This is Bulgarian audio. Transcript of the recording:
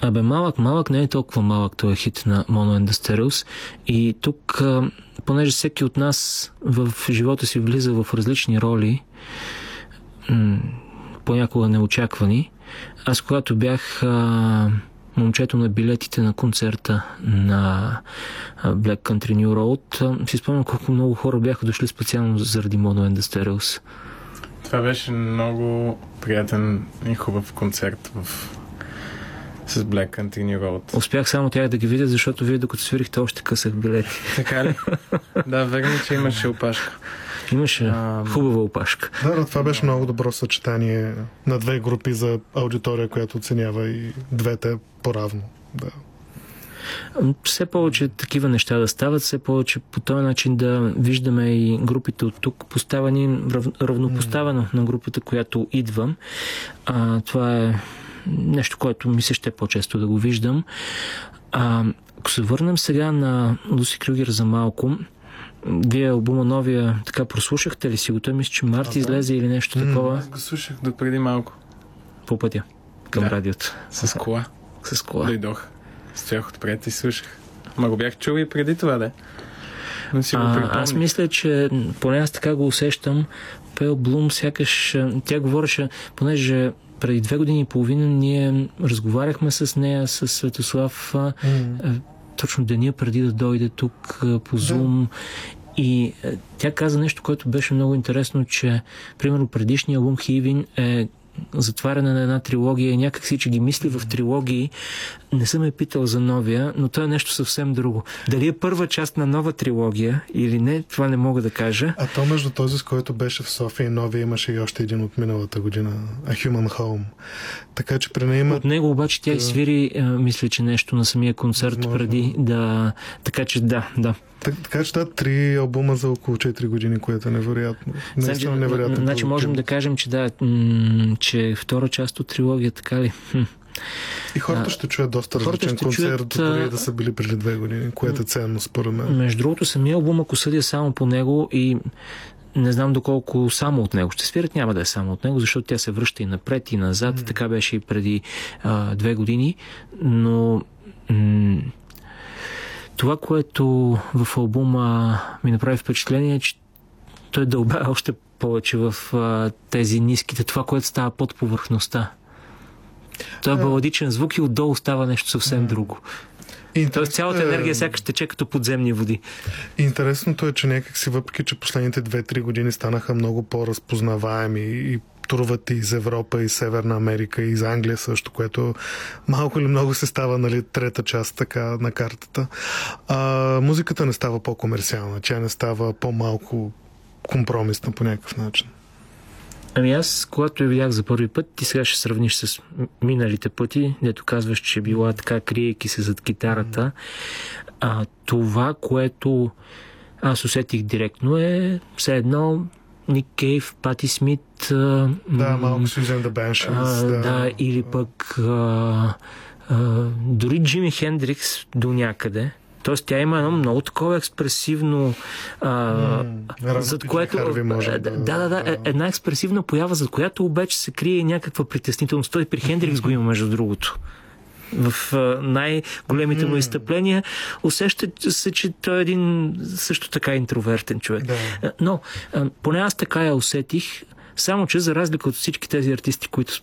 Абе, малък не е толкова малък този хит на Mono and the Stereos. И тук, понеже всеки от нас в живота си влиза в различни роли, понякога неочаквани. Аз когато бях момчето на билетите на концерта на Black Country New Road, си спомням колко много хора бяха дошли специално заради Mono and the Stereos. Това беше много приятен и хубав концерт с Black Country New Road. Успях само тях да ги видя, защото вие докато свирихте още късах билети. Така ли? Да, верно, че имаше опашка. Имаше хубава опашка. Да, това беше много добро съчетание на две групи за аудитория, която оценява и двете по-равно. Да. Все повече такива неща да стават, все повече по този начин да виждаме и групите от тук поставени равнопоставено на групата, която идвам. Това е нещо, което ми се ще по-често да го виждам. Ако се върнем сега на Луси Крюгер за малко, вие албума новия така прослушахте ли си го? Той мисля, че март излезе или нещо такова. Аз го слушах до преди малко. По пътя към радиото. С кола. С кола. Дойдох. Стоях отпред и слушах. Ма го бях чул и преди това, да. Но си го припомня. Аз мисля, че поне аз така го усещам. Пейл Блум сякаш тя говореше, понеже преди 2 години и половина ние разговаряхме с нея, с Светослав, точно деня преди да дойде тук по Zoom. И тя каза нещо, което беше много интересно, че примерно предишния албум Хивин е затваряне на една трилогия и някакси, че ги мисли в трилогии. Не съм питал за новия, но това е нещо съвсем друго. Дали е първа част на нова трилогия или не, това не мога да кажа. А то между този, с който беше в София и новия, имаше и още един от миналата година. A Human Home. Така че при нея има... От него обаче тя изсвири, мисля, че нещо на самия концерт преди да... Така че да. Така че 3 албума за около 4 години, което е невероятно. Наистина невероятно. Значи можем да кажем, че че втора част от трилогия, така ли? И хората ще чуят доста различен концерт, дори да са били преди 2 години, което е ценно според мен. Между другото, самия албум, ако съдя само по него и не знам доколко само от него ще свират, няма да е само от него, защото тя се връща и напред и назад, така беше и преди 2 години, но това, което в албума ми направи впечатление, е, че той дълбя още повече в тези ниските, това, което става под повърхността. Той е баладичен звук и отдолу става нещо съвсем друго. Тоест цялата енергия сякаш тече като подземни води. Интересното е, че някакси, въпреки че последните 2-3 години станаха много по-разпознаваеми и турват из Европа, и Северна Америка, и из Англия също, което малко или много се става, нали, трета част така на картата. Музиката не става по-комерциална, тя не става по-малко компромисна по някакъв начин. Ами аз, когато я видях за първи път, ти сега ще сравниш с миналите пъти, дето казваш, че била така, криейки се зад китарата. Това, което аз усетих директно е все едно Ник Кейв, Пати Смит. Малко Susan the Banshees. Да, или пък дори Джими Хендрикс до някъде. Тоест тя има едно много такова експресивно зад което... една експресивна поява, зад която обаче се крие някаква притеснителност. Той при Хендрикс го има, между другото. В най-големите му изстъпления усеща се, че той е един също така интровертен човек. Но поне аз така я усетих, само че за разлика от всички тези артисти, които